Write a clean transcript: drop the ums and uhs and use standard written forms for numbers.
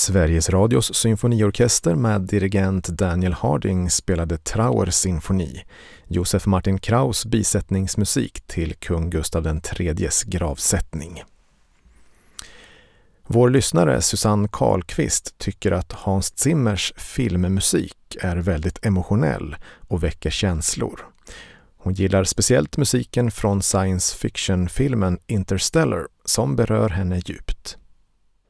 Sveriges Radios symfoniorkester med dirigent Daniel Harding spelade Trauer symfoni, Josef Martin Kraus bisättningsmusik till kung Gustav III:s gravsättning. Vår lyssnare Susanne Karlqvist tycker att Hans Zimmers filmmusik är väldigt emotionell och väcker känslor. Hon gillar speciellt musiken från science fiction-filmen Interstellar som berör henne djupt.